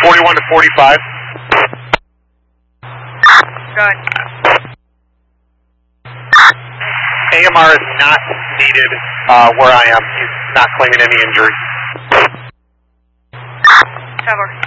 41 to 45. Go ahead. AMR is not needed where I am. He's not claiming any injuries. Cover.